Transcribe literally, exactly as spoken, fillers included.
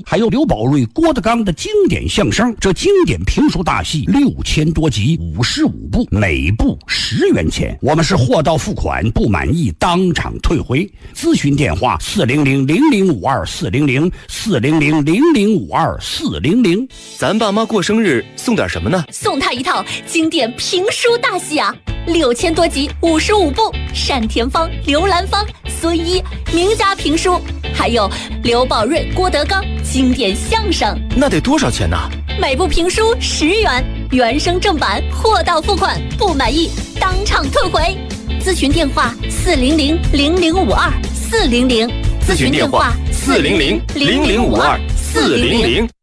还有刘宝瑞、郭德纲的经典相声。这经典评书大戏六千多集，五十五部，每部十元钱。我们是货到付款，不满意当场退回。咨询电话：四零零零零五二四零零四零零零零五二四零零。 咱爸妈过生日送点什么呢？ 送他一套经典评书大戏啊！六千多集，五十五部，单田芳、刘兰芳、孙一名家评书，还有刘宝瑞、郭德纲经典相声。 那得多少钱呢？ 每部评书十元，原声正版，货到付款，不满意当场退回。咨询电话：四零零零零五二四零零。 咨询电话：四零零零零五二四零零。